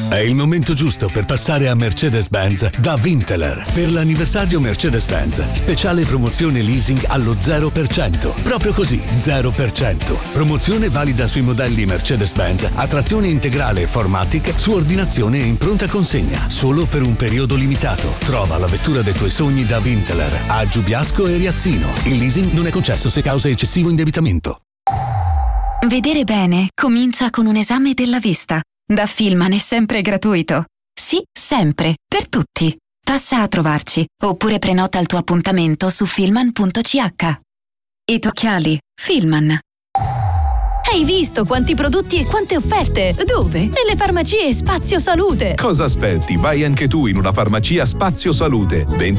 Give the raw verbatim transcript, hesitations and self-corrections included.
È il momento giusto per passare a Mercedes-Benz da Vinteler. Per l'anniversario Mercedes-Benz, speciale promozione leasing allo zero per cento. Proprio così, zero per cento. Promozione valida sui modelli Mercedes-Benz a trazione integrale four matic su ordinazione e in pronta consegna. Solo per un periodo limitato. Trova la vettura dei tuoi sogni da Vinteler a Giubiasco e Riazzino. Il leasing non è concesso se causa eccessivo indebitamento. Vedere bene comincia con un esame della vista. Da Filman è sempre gratuito. Sì, sempre, per tutti. Passa a trovarci, oppure prenota il tuo appuntamento su filman punto c h. I tuoi occhiali, Filman. Hai visto quanti prodotti e quante offerte? Dove? Nelle farmacie Spazio Salute. Cosa aspetti? Vai anche tu in una farmacia Spazio Salute. venti